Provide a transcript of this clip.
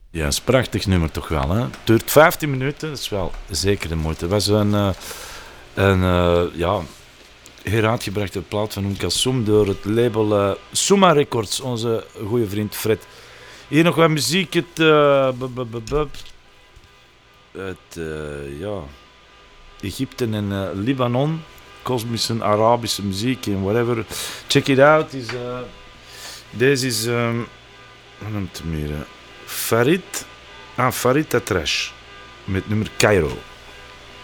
Ja, is een prachtig nummer toch wel. Hè? Het duurt 15 minuten, dat is wel zeker de moeite. Het was een heruitgebrachte plaat van Kassoum door het label Suma Records, onze goede vriend Fred. Hier nog wat muziek uit Egypte en Libanon. Kosmische Arabische muziek en whatever. Check it out. Deze is... hoe noemt hem hier? Farid Atrash. Met nummer Cairo.